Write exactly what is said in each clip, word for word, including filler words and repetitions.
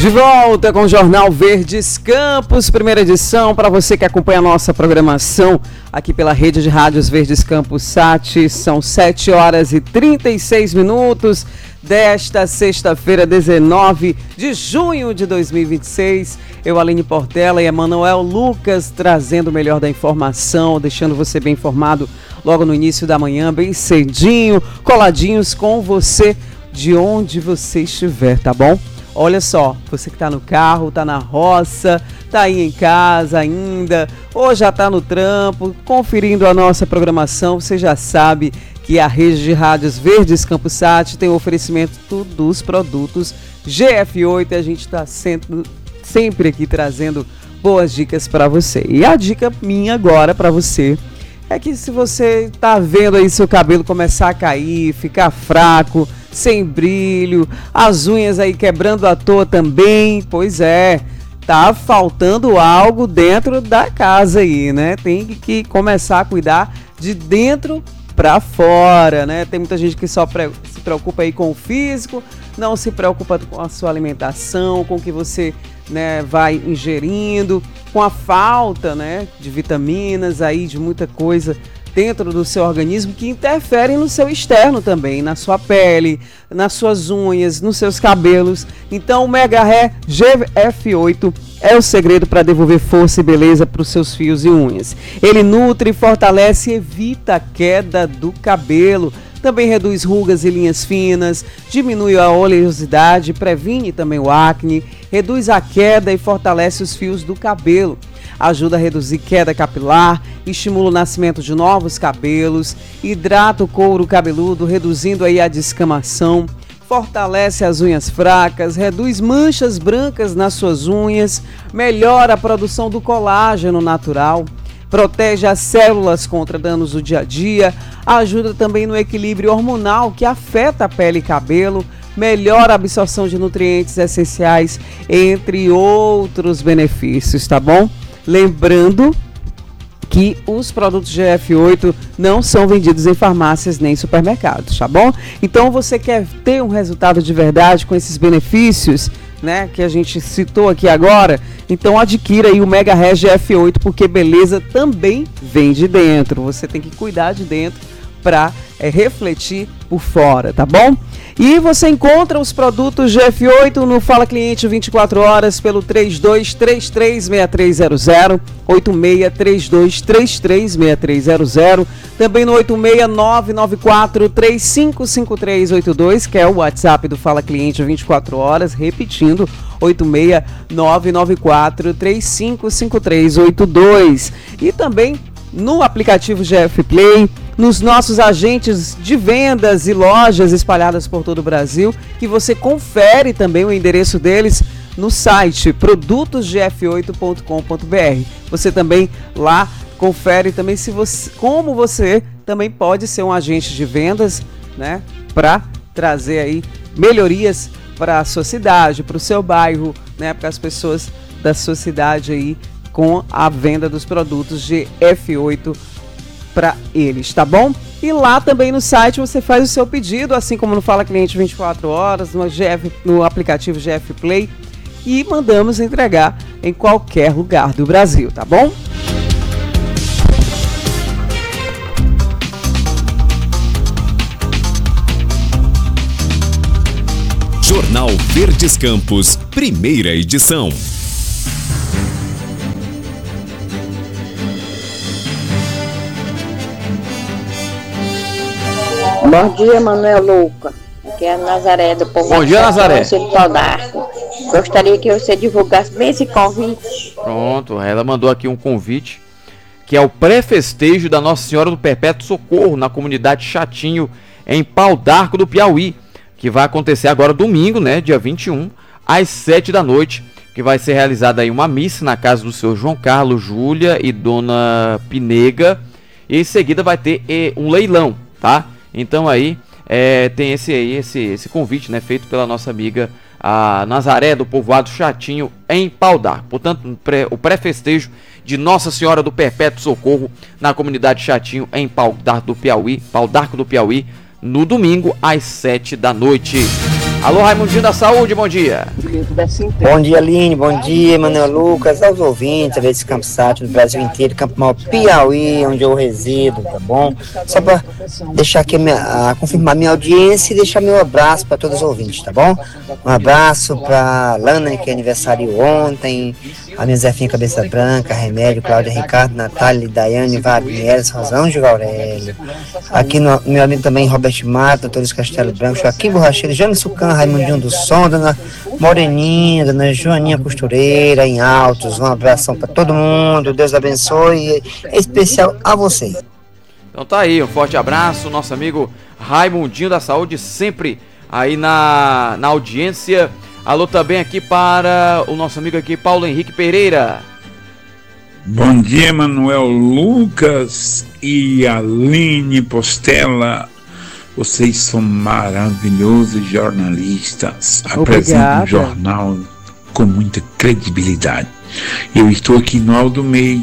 De volta com o Jornal Verdes Campos, primeira edição, para você que acompanha a nossa programação aqui pela rede de rádios Verdes Campos Sat. São sete horas e trinta e seis minutos desta sexta-feira, dezenove de junho de dois mil e vinte e seis. Eu, Aline Portela e Emanuel Lucas, trazendo o melhor da informação, deixando você bem informado logo no início da manhã, bem cedinho, coladinhos com você, de onde você estiver, tá bom? Olha só, você que está no carro, está na roça, está aí em casa ainda, ou já está no trampo, conferindo a nossa programação, você já sabe que a rede de rádios Verdes Campos Sat tem o oferecimento dos produtos G F oito e a gente está sempre aqui trazendo boas dicas para você. E a dica minha agora para você é que se você está vendo aí seu cabelo começar a cair, ficar fraco, sem brilho, as unhas aí quebrando à toa também, pois é, tá faltando algo dentro da casa aí, né? Tem que começar a cuidar de dentro para fora, né? Tem muita gente que só pre- se preocupa aí com o físico, não se preocupa com a sua alimentação, com o que você, né, vai ingerindo, com a falta, né, de vitaminas aí, de muita coisa dentro do seu organismo que interferem no seu externo também, na sua pele, nas suas unhas, nos seus cabelos. Então o Mega Hair G F oito é o segredo para devolver força e beleza para os seus fios e unhas. Ele nutre, fortalece e evita a queda do cabelo. Também reduz rugas e linhas finas, diminui a oleosidade, previne também o acne, reduz a queda e fortalece os fios do cabelo. Ajuda a reduzir queda capilar, estimula o nascimento de novos cabelos, hidrata o couro cabeludo, reduzindo aí a descamação, fortalece as unhas fracas, reduz manchas brancas nas suas unhas, melhora a produção do colágeno natural, protege as células contra danos do dia a dia, ajuda também no equilíbrio hormonal que afeta a pele e cabelo, melhora a absorção de nutrientes essenciais, entre outros benefícios, tá bom? Lembrando que os produtos G F oito não são vendidos em farmácias nem supermercados, tá bom? Então você quer ter um resultado de verdade com esses benefícios, né, que a gente citou aqui agora, então adquira aí o Mega Hair G F oito, porque beleza também vem de dentro. Você tem que cuidar de dentro para é, refletir por fora, tá bom? E você encontra os produtos G F oito no Fala Cliente vinte e quatro horas pelo três dois três três, seis três zero zero, oito seis três dois três três, seis três zero zero, também no oito seis nove nove quatro três cinco cinco três oito dois, que é o WhatsApp do Fala Cliente vinte e quatro horas, repetindo, oito seis nove nove quatro três cinco cinco três oito dois. E também no aplicativo G F Play, nos nossos agentes de vendas e lojas espalhadas por todo o Brasil, que você confere também o endereço deles no site produtos g f oito ponto com ponto b r. Você também lá confere também se você, como você também pode ser um agente de vendas, né, para trazer aí melhorias para a sua cidade, para o seu bairro, né, para as pessoas da sua cidade aí, com a venda dos produtos G F oito para eles, tá bom? E lá também no site você faz o seu pedido, assim como no Fala Cliente vinte e quatro horas, no, G F, no aplicativo G F Play, e mandamos entregar em qualquer lugar do Brasil, tá bom? Jornal Verdes Campos, primeira edição. Bom dia, Manuel Luca. Aqui é a Nazaré do Povo. Bom dia, Nazaré. Gostaria que você divulgasse bem esse convite. Pronto, ela mandou aqui um convite, que é o pré-festejo da Nossa Senhora do Perpétuo Socorro, na comunidade Chatinho, em Pau d'Arco do Piauí, que vai acontecer agora domingo, né, dia vinte e um, às sete da noite, que vai ser realizada aí uma missa na casa do seu João Carlos, Júlia e Dona Pinega, e em seguida vai ter eh, um leilão, tá? Então aí é, tem esse, aí, esse, esse convite, né, feito pela nossa amiga a Nazaré do povoado Chatinho em Pau d'Arco. Portanto, o pré-festejo de Nossa Senhora do Perpétuo Socorro na comunidade Chatinho em Pau d'Arco do Piauí, Pau d'Arco do Piauí, no domingo às sete da noite. Alô, Raimundinho da Saúde, bom dia. Bom dia, Aline, bom dia, Manuel Lucas, aos ouvintes desse Campo Sátio do Brasil inteiro, Campo Maior Piauí, onde eu resido, tá bom? Só para deixar aqui, minha, a, confirmar minha audiência e deixar meu abraço para todos os ouvintes, tá bom? Um abraço para Lana, que é aniversário ontem, a minha Zefinha Cabeça Branca, Remédio, Cláudia, Ricardo, Natália, Daiane, Wagner, Rosão de Aurélio. Aqui no meu amigo também, Robert Mato, Doutores Castelo Branco, Joaquim Borracheiro, Jânio Sucan, Raimundinho do Som, Dona Moreninha, Dona Joaninha Costureira, em Altos. Um abração para todo mundo, Deus abençoe, em especial a vocês. Então tá aí, um forte abraço, nosso amigo Raimundinho da Saúde, sempre aí na, na audiência. Alô também aqui para o nosso amigo aqui, Paulo Henrique Pereira. Bom dia, Manuel Lucas e Aline Postela. Vocês são maravilhosos jornalistas. Apresentam um jornal com muita credibilidade. Eu estou aqui no Aldo Mei,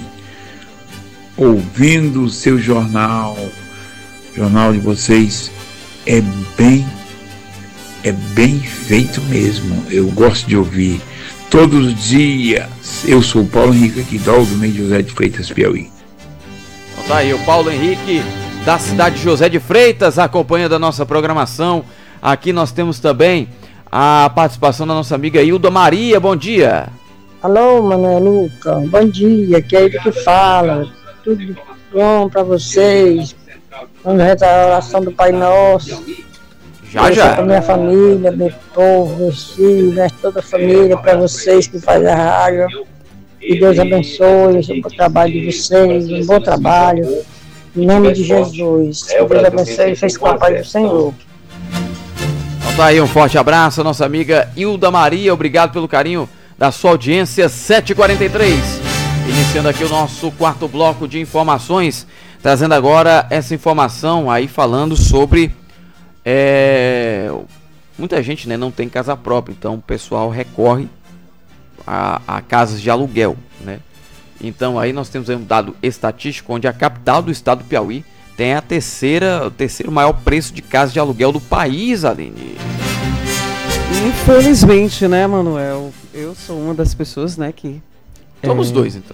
ouvindo o seu jornal. O jornal de vocês é bem, é bem feito mesmo. Eu gosto de ouvir todos os dias. Eu sou o Paulo Henrique aqui do Aldo Mei, José de Freitas, Piauí. Então tá aí, o Paulo Henrique da cidade de José de Freitas, acompanhando a nossa programação. Aqui nós temos também a participação da nossa amiga Hilda Maria, bom dia. Alô, Manuel Lucas, bom dia, que é ele que fala, tudo bom pra vocês, vamos rezar a oração do Pai Nosso. Já, já. Pra minha família, meu povo, meus filhos, toda a família, pra vocês que fazem a rádio, que Deus abençoe o trabalho de vocês, um bom trabalho. Em nome de Jesus, que Deus abençoe e fez com a paz do Senhor. Então tá aí, um forte abraço, nossa amiga Hilda Maria, obrigado pelo carinho da sua audiência, sete e quarenta e três. Iniciando aqui o nosso quarto bloco de informações, trazendo agora essa informação aí falando sobre... É, muita gente, né, não tem casa própria, então o pessoal recorre a, a casas de aluguel, né? Então aí nós temos aí um dado estatístico onde a capital do estado do Piauí tem a terceira, o terceiro maior preço de casa de aluguel do país, Aline. Infelizmente, né, Manuel? Eu sou uma das pessoas, né, que... Somos é... dois, então.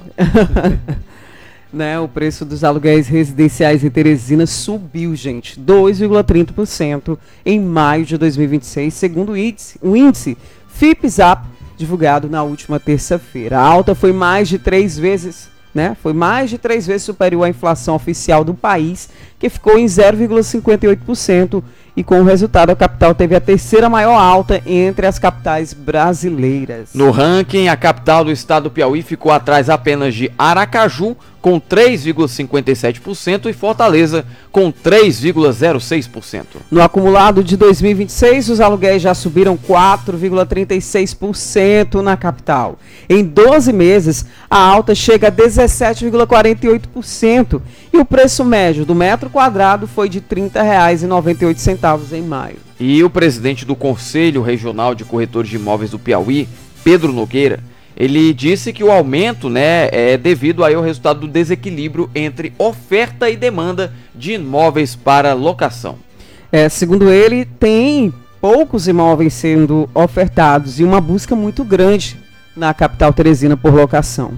Né, o preço dos aluguéis residenciais em Teresina subiu, gente, dois vírgula trinta por cento em maio de dois mil e vinte e seis, segundo o índice, o índice FIPZAP, divulgado na última terça-feira. A alta foi mais de três vezes, né? Foi mais de três vezes superior à inflação oficial do país, que ficou em zero vírgula cinquenta e oito por cento, e com o resultado a capital teve a terceira maior alta entre as capitais brasileiras. No ranking, a capital do estado do Piauí ficou atrás apenas de Aracaju, com três vírgula cinquenta e sete por cento, e Fortaleza, com três vírgula zero seis por cento. No acumulado de dois mil e vinte e seis, os aluguéis já subiram quatro vírgula trinta e seis por cento na capital. Em doze meses, a alta chega a dezessete vírgula quarenta e oito por cento e o preço médio do metro quadrado foi de trinta reais e noventa e oito centavos em maio. E o presidente do Conselho Regional de Corretores de Imóveis do Piauí, Pedro Nogueira, ele disse que o aumento, né, é devido aí ao resultado do desequilíbrio entre oferta e demanda de imóveis para locação. É, segundo ele, tem poucos imóveis sendo ofertados e uma busca muito grande na capital teresina por locação.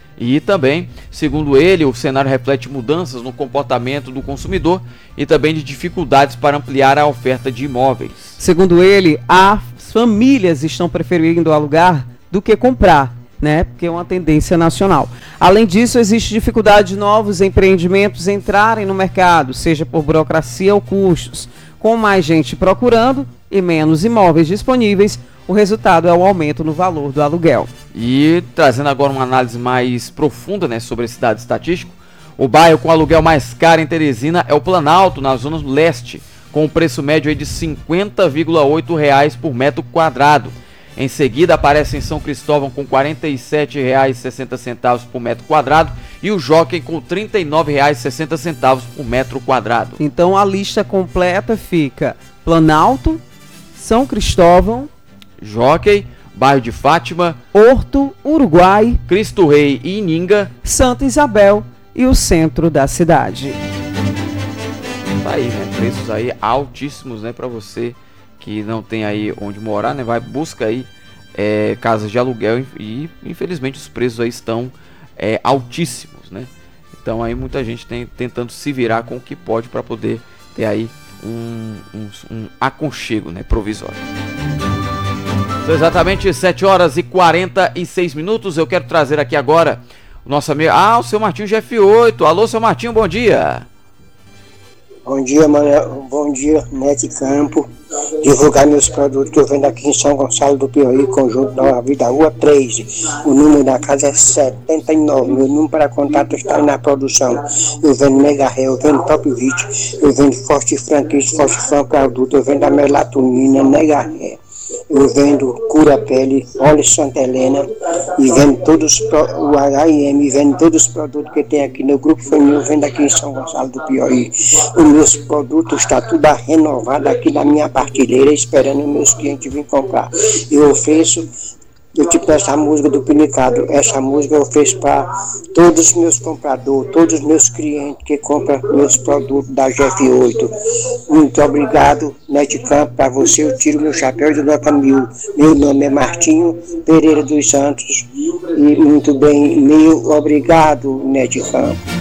E também, segundo ele, o cenário reflete mudanças no comportamento do consumidor e também de dificuldades para ampliar a oferta de imóveis. Segundo ele, as famílias estão preferindo alugar do que comprar, né? Porque é uma tendência nacional. Além disso, existe dificuldade de novos empreendimentos entrarem no mercado, seja por burocracia ou custos. Com mais gente procurando e menos imóveis disponíveis, o resultado é o aumento no valor do aluguel. E trazendo agora uma análise mais profunda, né, sobre esse dado estatístico, o bairro com aluguel mais caro em Teresina é o Planalto, na zona leste, com o preço médio aí de cinquenta vírgula oito reais por metro quadrado. Em seguida aparece em São Cristóvão com quarenta e sete reais e sessenta centavos por metro quadrado e o Jockey com trinta e nove reais e sessenta centavos por metro quadrado. Então a lista completa fica Planalto, São Cristóvão, Jockey, bairro de Fátima, Horto, Uruguai, Cristo Rei e Ininga, Santa Isabel e o centro da cidade. Tá aí, né? Preços aí altíssimos, né, para você que não tem aí onde morar, né? Vai busca aí é, casas de aluguel e infelizmente os preços aí estão é, altíssimos, né? Então aí muita gente tem tentando se virar com o que pode para poder ter aí um, um, um aconchego, né, provisório. São exatamente sete horas e quarenta e seis minutos. Eu quero trazer aqui agora o nosso amigo, ah, o seu Martinho de F oito. Alô, seu Martinho, bom dia. Bom dia, Manuel. Bom dia, Net Campo. Divulgar meus produtos que eu vendo aqui em São Gonçalo do Piauí, conjunto Nova Vida, Rua treze. O número da casa é setenta e nove. Meu número para contato está aí na produção. Eu vendo Mega Ré, eu vendo Top Vit, eu vendo Forte Franquista, Forte Franco Adulto, eu vendo a melatonina, Mega Ré. Eu vendo Cura Pele, óleo Santa Helena e vendo todos o H e M, vendo todos os produtos que tem aqui no grupo feminino, vendo aqui em São Gonçalo do Piauí. Os meus produtos estão tudo renovado aqui na minha partilheira, esperando meus clientes virem comprar. Eu ofereço, eu tipo essa música do Pinicado, essa música eu ofereço para todos os meus compradores, todos os meus clientes que compram meus produtos da G F oito. Muito obrigado, Netcamp, para você eu tiro meu chapéu de nota mil. Meu nome é Martinho Pereira dos Santos e muito bem, meu obrigado, Netcamp.